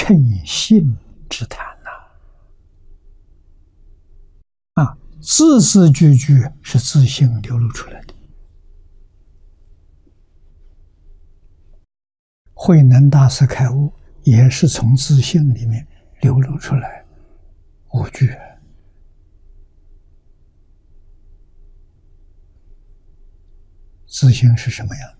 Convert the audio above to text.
称性之谈呐！字字句句是自性流露出来的。慧能大师开悟，也是从自性里面流露出来五句。自性是什么样？